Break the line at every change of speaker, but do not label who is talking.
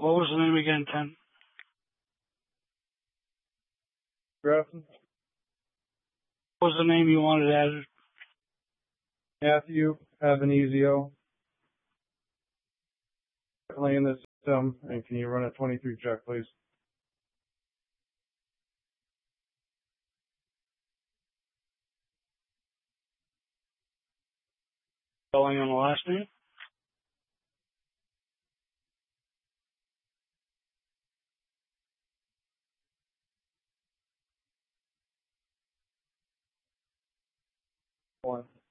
What was the name again, Ken?
Grafton.
What was the name you wanted added?
Matthew Avenizio. Definitely in the system. And can you run a 23 check, please?
Spelling on the last name?
One.